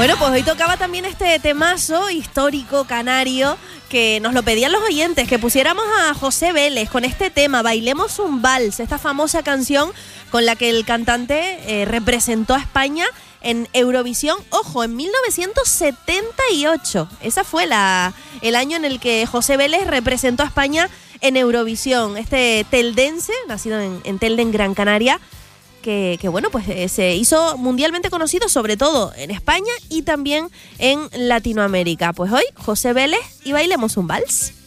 Bueno, pues hoy tocaba también este temazo histórico canario que nos lo pedían los oyentes, que pusiéramos a José Vélez con este tema, Bailemos un vals, esta famosa canción con la que el cantante representó a España en Eurovisión, ojo, en 1978. Ese fue el año en el que José Vélez representó a España en Eurovisión. Este teldense, nacido en Telde, en Gran Canaria, que bueno, pues se hizo mundialmente conocido, sobre todo en España y también en Latinoamérica. Pues hoy, José Vélez y Bailemos un vals.